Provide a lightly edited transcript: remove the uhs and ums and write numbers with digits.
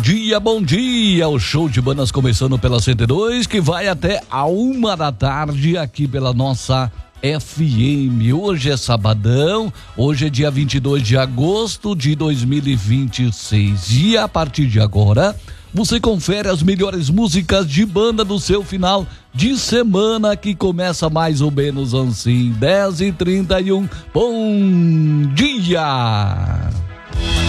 Bom dia, o show de bandas começando pela 102, que vai até a 1h aqui pela nossa FM. Hoje é sabadão, hoje é dia 22 de agosto de 2026 e a partir de agora você confere as melhores músicas de banda do seu final de semana, que começa mais ou menos assim, 10h31. Bom dia!